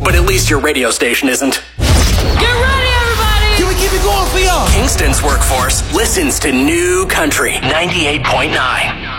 But at least your radio station isn't. Get ready, everybody! Can we keep it going for y'all? Kingston's workforce listens to New Country 98.9.